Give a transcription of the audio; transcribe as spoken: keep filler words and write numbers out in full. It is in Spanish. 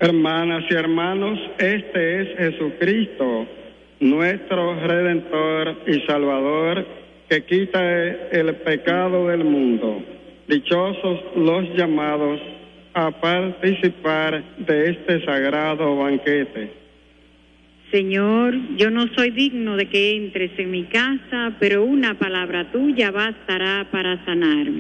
Hermanas y hermanos, este es Jesucristo, nuestro Redentor y Salvador, que quita el pecado del mundo. Dichosos los llamados a participar de este sagrado banquete. Señor, yo no soy digno de que entres en mi casa, pero una palabra tuya bastará para sanarme.